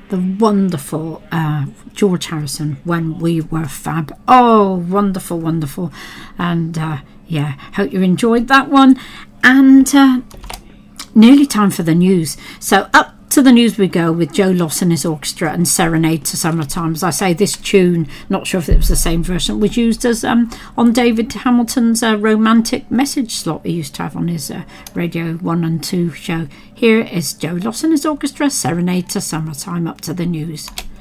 the wonderful George Harrison, When We Were Fab. Oh, wonderful, wonderful. And hope you enjoyed that one. And nearly time for the news. So up to the news we go with Joe Loss and his orchestra and Serenade to Summertime. As I say, this tune, not sure if it was the same version, was used as on David Hamilton's romantic message slot he used to have on his Radio 1 and 2 show. Here is Joe Loss and his orchestra, Serenade to Summertime, up to the news.